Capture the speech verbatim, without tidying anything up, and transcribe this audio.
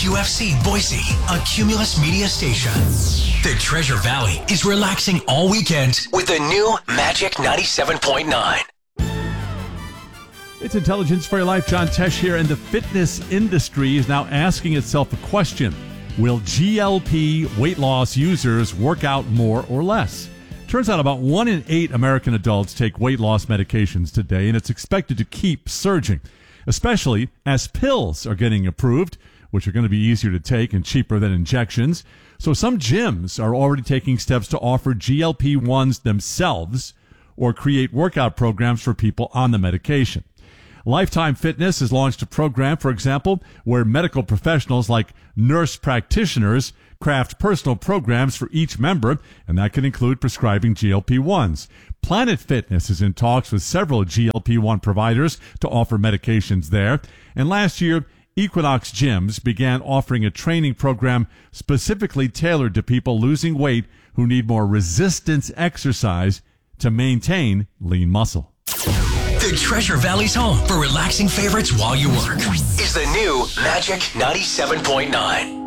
Q F C Boise, a Cumulus Media station. The Treasure Valley is relaxing all weekend with the new Magic ninety-seven point nine. It's Intelligence for Your Life. John Tesh here, and the fitness industry is now asking itself a question. Will G L P weight loss users work out more or less? Turns out about one in eight American adults take weight loss medications today, and it's expected to keep surging, especially as pills are getting approved, which are going to be easier to take and cheaper than injections. So some gyms are already taking steps to offer G L P ones themselves or create workout programs for people on the medication. Lifetime Fitness has launched a program, for example, where medical professionals like nurse practitioners craft personal programs for each member, and that can include prescribing G L P ones. Planet Fitness is in talks with several G L P one providers to offer medications there. And last year, Equinox Gyms began offering a training program specifically tailored to people losing weight who need more resistance exercise to maintain lean muscle. The Treasure Valley's home for relaxing favorites while you work is the new Magic ninety-seven point nine.